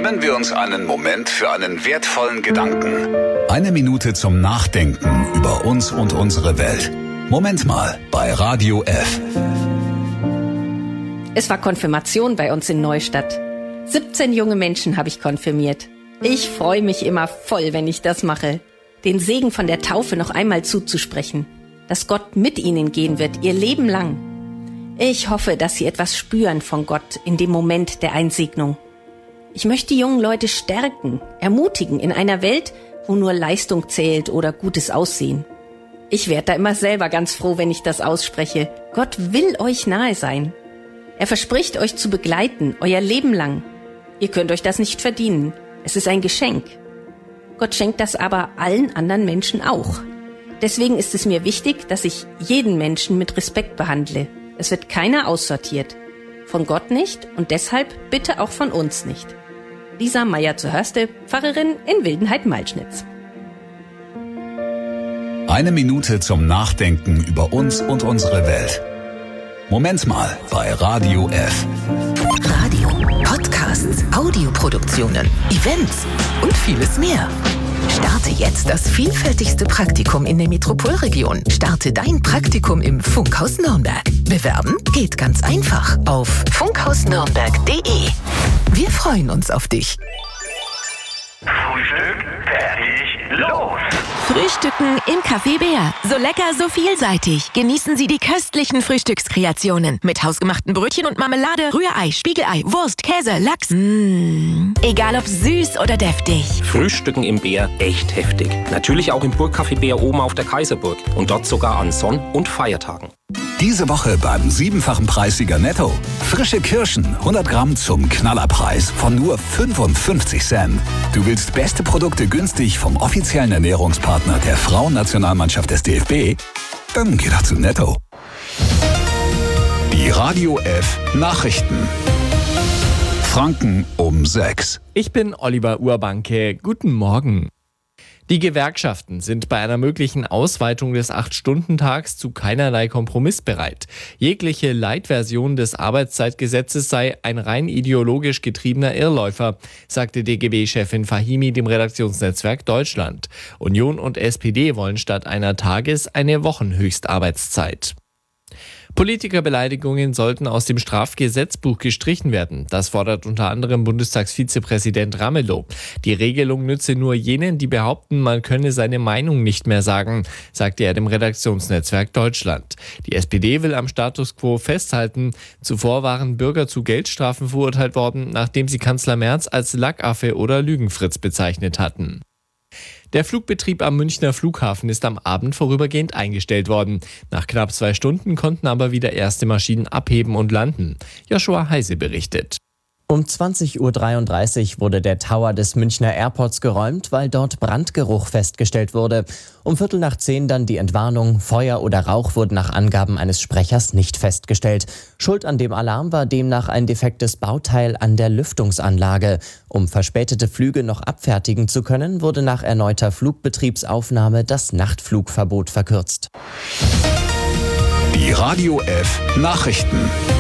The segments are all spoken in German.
Nehmen wir uns einen Moment für einen wertvollen Gedanken. Eine Minute zum Nachdenken über uns und unsere Welt. Moment mal bei Radio F. Es war Konfirmation bei uns in Neustadt. 17 junge Menschen habe ich konfirmiert. Ich freue mich immer voll, wenn ich das mache. Den Segen von der Taufe noch einmal zuzusprechen. Dass Gott mit ihnen gehen wird, ihr Leben lang. Ich hoffe, dass sie etwas spüren von Gott in dem Moment der Einsegnung. Ich möchte die jungen Leute stärken, ermutigen in einer Welt, wo nur Leistung zählt oder gutes Aussehen. Ich werde da immer selber ganz froh, wenn ich das ausspreche. Gott will euch nahe sein. Er verspricht euch zu begleiten, euer Leben lang. Ihr könnt euch das nicht verdienen. Es ist ein Geschenk. Gott schenkt das aber allen anderen Menschen auch. Deswegen ist es mir wichtig, dass ich jeden Menschen mit Respekt behandle. Es wird keiner aussortiert. Von Gott nicht und deshalb bitte auch von uns nicht. Lisa Meyer zu Hörste, Pfarrerin in Wildenheit-Malschnitz. Eine Minute zum Nachdenken über uns und unsere Welt. Moment mal bei Radio F. Radio, Podcasts, Audioproduktionen, Events und vieles mehr. Starte jetzt das vielfältigste Praktikum in der Metropolregion. Starte dein Praktikum im Funkhaus Nürnberg. Bewerben geht ganz einfach auf funkhausnürnberg.de. Wir freuen uns auf dich. Frühstück, fertig, los! Frühstücken im Café Bär. So lecker, so vielseitig. Genießen Sie die köstlichen Frühstückskreationen. Mit hausgemachten Brötchen und Marmelade, Rührei, Spiegelei, Wurst, Käse, Lachs. Egal ob süß oder deftig. Frühstücken im Bär, echt heftig. Natürlich auch im Burgcafé Bär oben auf der Kaiserburg. Und dort sogar an Sonn- und Feiertagen. Diese Woche beim 7-fachen Preissieger Netto. Frische Kirschen, 100 Gramm zum Knallerpreis von nur 55 Cent. Du willst beste Produkte günstig vom offiziellen Ernährungspartner der Frauennationalmannschaft des DFB? Dann geh doch zu Netto. Die Radio F Nachrichten. Franken um 6. Ich bin Oliver Urbanke. Guten Morgen. Die Gewerkschaften sind bei einer möglichen Ausweitung des 8-Stunden-Tags zu keinerlei Kompromiss bereit. Jegliche Light-Version des Arbeitszeitgesetzes sei ein rein ideologisch getriebener Irrläufer, sagte DGB-Chefin Fahimi dem Redaktionsnetzwerk Deutschland. Union und SPD wollen statt einer eine Wochenhöchstarbeitszeit. Politikerbeleidigungen sollten aus dem Strafgesetzbuch gestrichen werden. Das fordert unter anderem Bundestagsvizepräsident Ramelow. Die Regelung nütze nur jenen, die behaupten, man könne seine Meinung nicht mehr sagen, sagte er dem Redaktionsnetzwerk Deutschland. Die SPD will am Status quo festhalten. Zuvor waren Bürger zu Geldstrafen verurteilt worden, nachdem sie Kanzler Merz als Lackaffe oder Lügenfritz bezeichnet hatten. Der Flugbetrieb am Münchner Flughafen ist am Abend vorübergehend eingestellt worden. Nach knapp 2 Stunden konnten aber wieder erste Maschinen abheben und landen. Joshua Heise berichtet. Um 20:33 Uhr wurde der Tower des Münchner Airports geräumt, weil dort Brandgeruch festgestellt wurde. Um 9:15 dann die Entwarnung, Feuer oder Rauch wurden nach Angaben eines Sprechers nicht festgestellt. Schuld an dem Alarm war demnach ein defektes Bauteil an der Lüftungsanlage. Um verspätete Flüge noch abfertigen zu können, wurde nach erneuter Flugbetriebsaufnahme das Nachtflugverbot verkürzt. Die Radio F Nachrichten.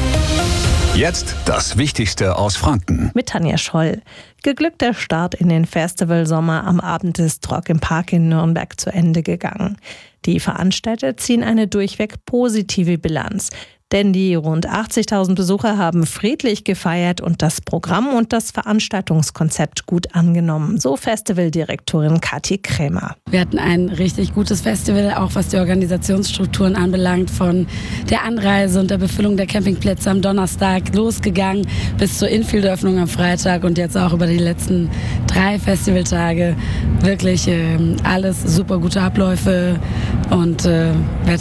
Jetzt das Wichtigste aus Franken. Mit Tanja Scholl. Geglückter Start in den Festivalsommer. Am Abend ist Rock im Park in Nürnberg zu Ende gegangen. Die Veranstalter ziehen eine durchweg positive Bilanz. Denn die rund 80.000 Besucher haben friedlich gefeiert und das Programm und das Veranstaltungskonzept gut angenommen. So Festivaldirektorin Kathi Krämer. Wir hatten ein richtig gutes Festival, auch was die Organisationsstrukturen anbelangt, von der Anreise und der Befüllung der Campingplätze am Donnerstag losgegangen bis zur Infield-Öffnung am Freitag und jetzt auch über die letzten 3 Festivaltage. Wirklich alles super gute Abläufe und